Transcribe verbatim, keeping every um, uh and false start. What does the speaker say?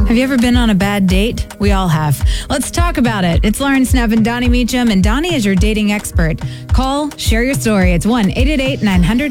Have you ever been on a bad date? We all have. Let's talk about it. It's Lauren Snev and Donnie Meacham, and Donnie is your dating expert. Call, share your story. It's one eight eight eight nine hundred